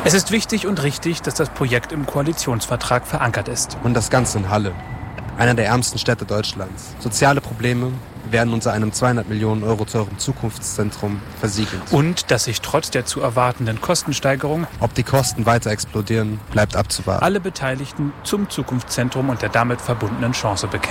Es ist wichtig und richtig, dass das Projekt im Koalitionsvertrag verankert ist. Und das Ganze in Halle, einer der ärmsten Städte Deutschlands. Soziale Probleme werden unter einem 200 Millionen Euro teuren Zukunftszentrum versiegelt. Und dass sich trotz der zu erwartenden Kostensteigerung, ob die Kosten weiter explodieren, bleibt abzuwarten. Alle Beteiligten zum Zukunftszentrum und der damit verbundenen Chance bekennen.